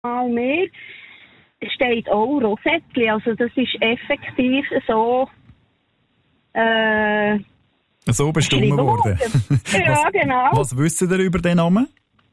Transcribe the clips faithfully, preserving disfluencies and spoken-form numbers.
mal mehr steht auch Rosettli. Also das ist effektiv so äh, so bestimmt worden. Ja, was, genau. Was wissen ihr über den Namen?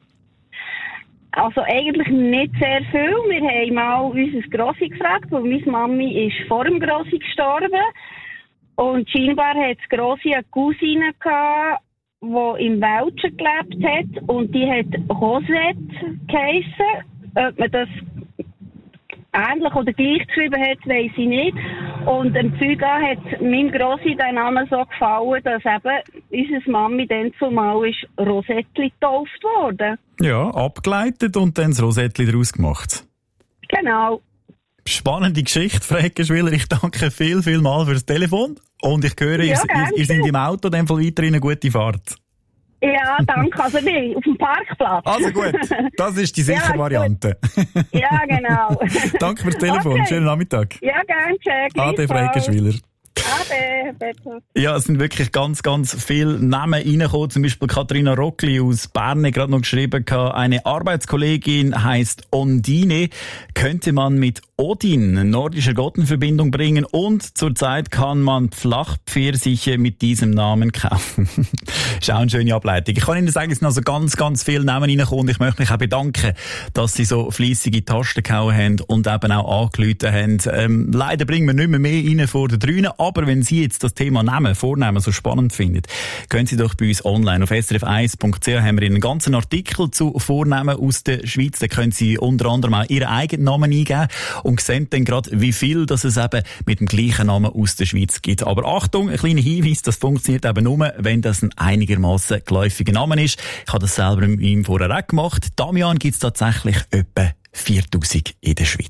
Also eigentlich nicht sehr viel. Wir haben mal unsere Grossi gefragt, weil meine Mami ist vor dem Grossi gestorben. Und scheinbar hat das Grossi eine Cousine gehabt, die im Wäldchen gelebt hat. Und die hat Rosette geheissen. Ob man das ähnlich oder gleich geschrieben hat, weiss ich nicht. Und dem Zeugen hat meinem Grossi der Name so gefallen, dass eben unsere Mami dann zumal ist Rosettli getauft worden. Ja, abgeleitet und dann das Rosettli daraus gemacht. Genau. Spannende Geschichte, Frau Eckenschwiller. Ich danke viel, viel mal fürs Telefon. Und ich höre, Ja, ihr, ihr, ihr seid im Auto, in dem Fall weiterhin eine gute Fahrt. Ja, danke. Also nicht, auf dem Parkplatz. Also gut, das ist die sichere Ja, Variante. Ja, genau. Danke fürs Telefon. Okay. Schönen Nachmittag. Ja, gerne, Jack. Ade, Frau Eckenschwiller. Ade, bitte. Ja, es sind wirklich ganz, ganz viele Namen reingekommen. Zum Beispiel Katharina Rockli aus Bern hat gerade noch geschrieben, eine Arbeitskollegin heisst Ondine. Könnte man mit Odin, nordischer Gott, in Verbindung bringen, und zurzeit kann man Flachpfirsiche mit diesem Namen kaufen. Ist auch eine schöne Ableitung. Ich kann Ihnen sagen, es sind also ganz, ganz viele Namen reingekommen, und ich möchte mich auch bedanken, dass Sie so fleissige Tasten gehauen haben und eben auch angerufen haben. Ähm, leider bringen wir nicht mehr mehr rein vor den Drünen, aber wenn Sie jetzt das Thema Namen, Vornamen so spannend finden, können Sie doch bei uns online auf s r f eins punkt c h haben wir einen ganzen Artikel zu Vornamen aus der Schweiz. Da können Sie unter anderem auch Ihren eigenen Namen eingeben und sehen dann gerade, wie viel dass es eben mit dem gleichen Namen aus der Schweiz gibt. Aber Achtung, ein kleiner Hinweis, das funktioniert eben nur, wenn das ein einigermaßen geläufiger Name ist. Ich habe das selber mit ihm vorher auch gemacht. Damian gibt es tatsächlich etwa viertausend in der Schweiz.